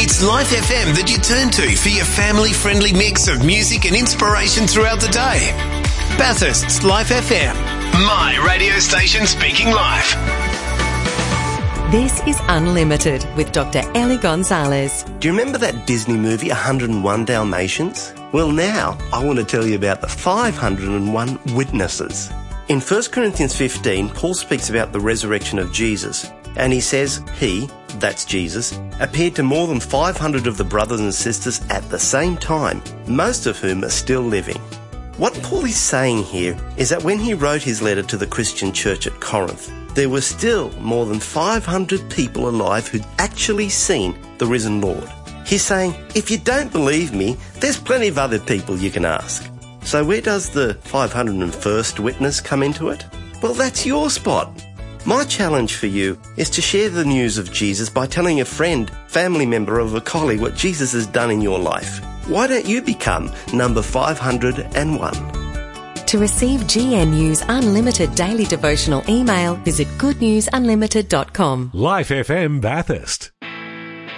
It's Life FM that you turn to for your family-friendly mix of music and inspiration throughout the day. Bathurst's Life FM, my radio station speaking life. This is Unlimited with Dr. Ellie Gonzalez. Do you remember that Disney movie 101 Dalmatians? Well, now I want to tell you about the 501 witnesses. In 1 Corinthians 15, Paul speaks about the resurrection of Jesus, and he says he, that's Jesus, appeared to more than 500 of the brothers and sisters at the same time, most of whom are still living. What Paul is saying here is that when he wrote his letter to the Christian church at Corinth, there were still more than 500 people alive who'd actually seen the risen Lord. He's saying, if you don't believe me, there's plenty of other people you can ask. So where does the 501st witness come into it? Well, that's your spot. My challenge for you is to share the news of Jesus by telling a friend, family member, or a colleague what Jesus has done in your life. Why don't you become number 501? To receive GNU's Unlimited Daily Devotional email, visit goodnewsunlimited.com. Life FM Bathurst.